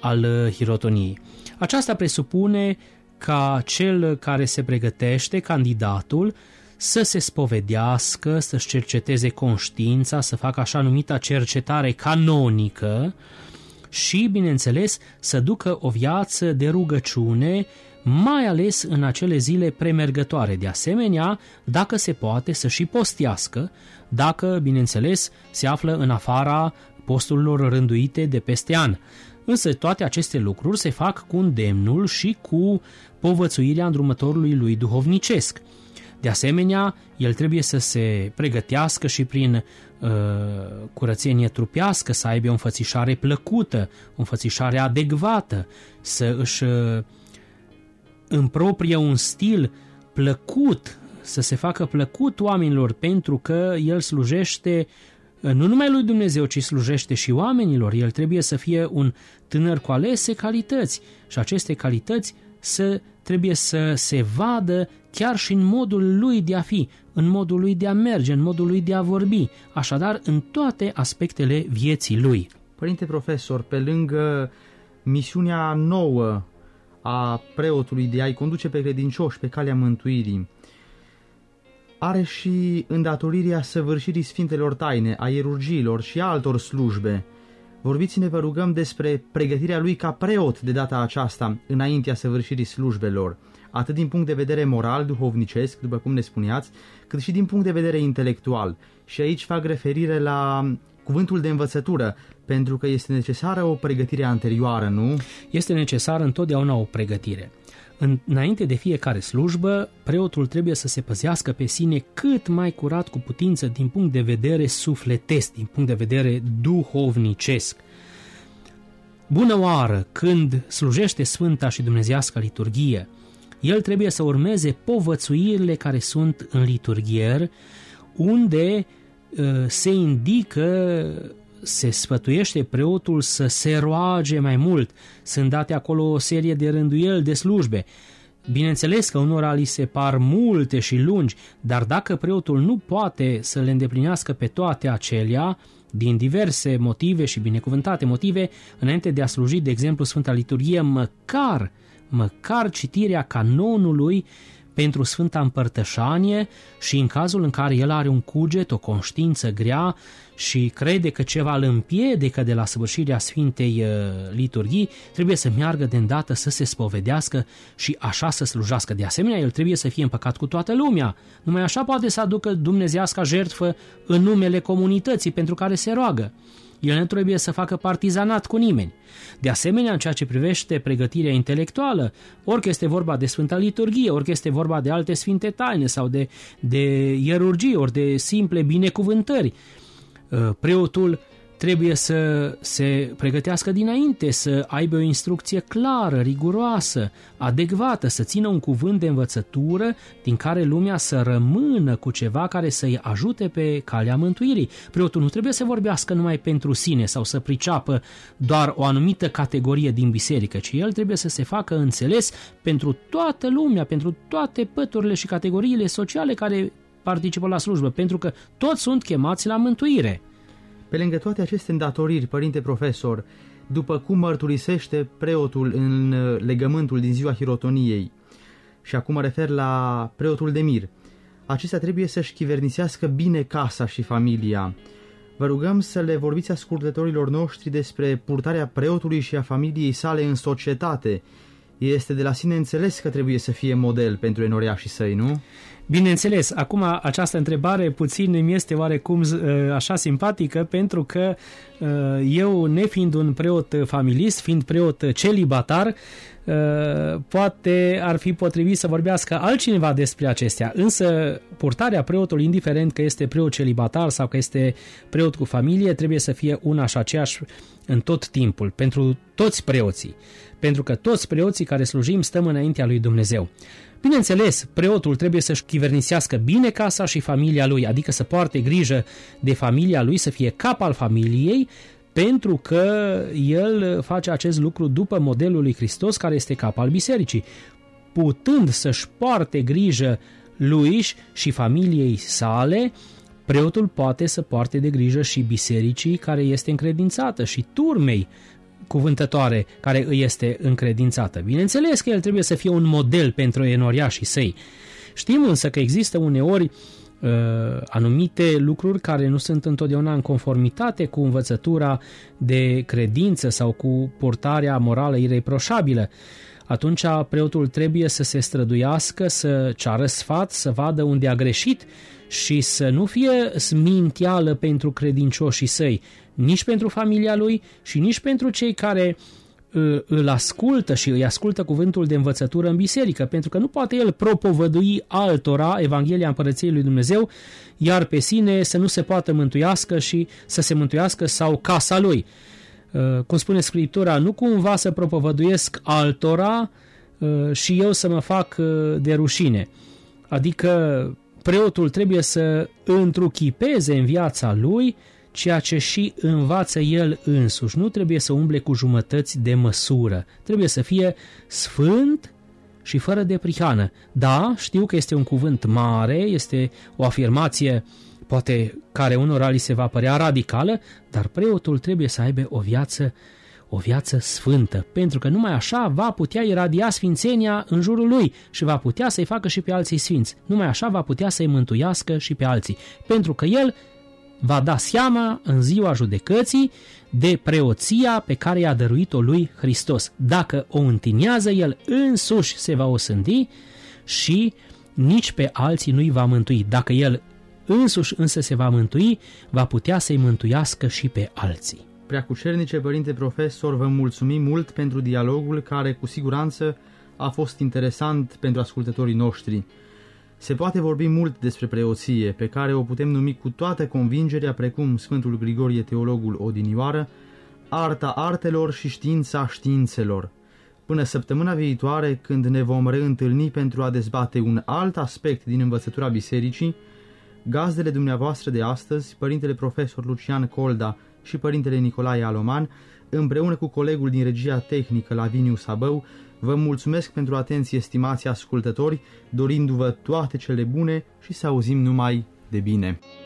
al hirotoniei. Aceasta presupune ca cel care se pregătește, candidatul, să se spovedească, să-și cerceteze conștiința, să facă așa numita cercetare canonică și, bineînțeles, să ducă o viață de rugăciune, mai ales în acele zile premergătoare. De asemenea, dacă se poate, să și postească, dacă, bineînțeles, se află în afara posturilor rânduite de peste an. Însă toate aceste lucruri se fac cu îndemnul și cu povățuirea îndrumătorului lui duhovnicesc. De asemenea, el trebuie să se pregătească și prin curățenie trupească, să aibă o înfățișare plăcută, o înfățișare adecvată, să își împroprie un stil plăcut, să se facă plăcut oamenilor, pentru că el slujește nu numai lui Dumnezeu, ci slujește și oamenilor. El trebuie să fie un tânăr cu alese calități și aceste calități trebuie să se vadă chiar și în modul lui de a fi, în modul lui de a merge, în modul lui de a vorbi, așadar în toate aspectele vieții lui. Părinte profesor, pe lângă misiunea nouă a preotului de a-i conduce pe credincioși pe calea mântuirii, are și îndatorirea săvârșirii Sfintelor Taine, a ierurgiilor și a altor slujbe. Vorbiți-ne, vă rugăm, despre pregătirea lui ca preot de data aceasta, înaintea săvârșirii slujbelor, atât din punct de vedere moral, duhovnicesc, după cum ne spuneați, cât și din punct de vedere intelectual. Și aici fac referire la cuvântul de învățătură, pentru că este necesară o pregătire anterioară, nu? Este necesară întotdeauna o pregătire. Înainte de fiecare slujbă, preotul trebuie să se păzească pe sine cât mai curat cu putință din punct de vedere sufletesc, din punct de vedere duhovnicesc. Bună oară, când slujește Sfânta și Dumnezeiască liturghie, el trebuie să urmeze povățuirile care sunt în liturghier, unde se indică, se sfătuiește preotul să se roage mai mult. Sunt date acolo o serie de rânduieli de slujbe. Bineînțeles că unora li se par multe și lungi, dar dacă preotul nu poate să le îndeplinească pe toate acelea, din diverse motive și binecuvântate motive, înainte de a sluji, de exemplu, Sfânta Liturghie, măcar citirea canonului pentru Sfânta Împărtășanie, și în cazul în care el are un cuget, o conștiință grea și crede că ceva îl împiedică de la săvârșirea Sfintei Liturghii, trebuie să meargă de îndată să se spovedească și așa să slujească. De asemenea, el trebuie să fie împăcat cu toată lumea. Numai așa poate să aducă dumnezeiasca jertfă în numele comunității pentru care se roagă. El nu trebuie să facă partizanat cu nimeni. De asemenea, în ceea ce privește pregătirea intelectuală, orică este vorba de Sfânta Liturghie, orică este vorba de alte sfinte taine sau de ierurgii, ori de simple binecuvântări, preotul trebuie să se pregătească dinainte, să aibă o instrucție clară, riguroasă, adecvată, să țină un cuvânt de învățătură din care lumea să rămână cu ceva care să-i ajute pe calea mântuirii. Preotul nu trebuie să vorbească numai pentru sine sau să priceapă doar o anumită categorie din biserică, ci el trebuie să se facă înțeles pentru toată lumea, pentru toate păturile și categoriile sociale care participă la slujbă, pentru că toți sunt chemați la mântuire. Pe lângă toate aceste îndatoriri, părinte profesor, după cum mărturisește preotul în legământul din ziua hirotoniei, și acum mă refer la preotul de mir, acesta trebuie să-și chivernisească bine casa și familia. Vă rugăm să le vorbiți ascultătorilor noștri despre purtarea preotului și a familiei sale în societate. Este de la sine înțeles că trebuie să fie model pentru enoriașii săi, nu? Bineînțeles, acum această întrebare puțin îmi este oarecum așa simpatică, pentru că eu, nefiind un preot familist, fiind preot celibatar, poate ar fi potrivit să vorbească altcineva despre acestea, însă purtarea preotului, indiferent că este preot celibatar sau că este preot cu familie, trebuie să fie una și aceeași în tot timpul, pentru toți preoții, pentru că toți preoții care slujim stăm înaintea lui Dumnezeu. Bineînțeles, preotul trebuie să-și chivernisească bine casa și familia lui, adică să poarte grijă de familia lui, să fie cap al familiei, pentru că el face acest lucru după modelul lui Hristos, care este cap al bisericii. Putând să-și poarte grijă lui și familiei sale, preotul poate să poarte de grijă și bisericii care este încredințată și turmei cuvântătoare care îi este încredințată. Bineînțeles că el trebuie să fie un model pentru enoriașii săi. Știm însă că există uneori anumite lucruri care nu sunt întotdeauna în conformitate cu învățătura de credință sau cu purtarea morală ireproșabilă. Atunci preotul trebuie să se străduiască, să ceară sfat, să vadă unde a greșit și să nu fie sminteală pentru credincioșii săi, nici pentru familia lui și nici pentru cei care îl ascultă și îi ascultă cuvântul de învățătură în biserică, pentru că nu poate el propovădui altora Evanghelia Împărăției lui Dumnezeu, iar pe sine să nu se poată mântuiască și să se mântuiască sau casa lui. Cum spune Scriptura, nu cumva să propovăduiesc altora și eu să mă fac de rușine. Adică preotul trebuie să întruchipeze în viața lui ceea ce și învață el însuși. Nu trebuie să umble cu jumătăți de măsură. Trebuie să fie sfânt și fără de prihană. Da, știu că este un cuvânt mare, este o afirmație poate care unora li se va părea radicală, dar preotul trebuie să aibă o viață sfântă, pentru că numai așa va putea iradia sfințenia în jurul lui și va putea să-i facă și pe alții sfinți. Numai așa va putea să-i mântuiască și pe alții, pentru că el va da seama în ziua judecății de preoția pe care i-a dăruit-o lui Hristos. Dacă o întinează, el însuși se va osândi și nici pe alții nu-i va mântui. Dacă el însuși însă se va mântui, va putea să-i mântuiască și pe alții. Preacucernice părinte profesor, vă mulțumim mult pentru dialogul care cu siguranță a fost interesant pentru ascultătorii noștri. Se poate vorbi mult despre preoție, pe care o putem numi cu toată convingerea, precum Sfântul Grigorie, teologul odinioară, arta artelor și știința științelor. Până săptămâna viitoare, când ne vom reîntâlni pentru a dezbate un alt aspect din învățătura bisericii, gazdele dumneavoastră de astăzi, părintele profesor Lucian Colda și părintele Nicolae Aloman, împreună cu colegul din regia tehnică Laviniu Sabău, vă mulțumesc pentru atenție, stimați ascultători, dorindu-vă toate cele bune și să auzim numai de bine.